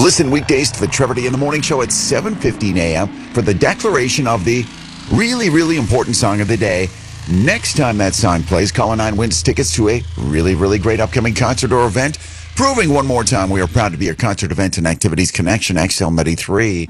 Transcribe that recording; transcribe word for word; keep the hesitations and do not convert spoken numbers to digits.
Listen weekdays to the Trevor Day in the Morning Show at seven fifteen a.m. for the declaration of the really, really important song of the day. Next time that song plays, Caller nine wins tickets to a really, really great upcoming concert or event. Proving one more time we are proud to be your concert event and activities connection, X L ninety-three.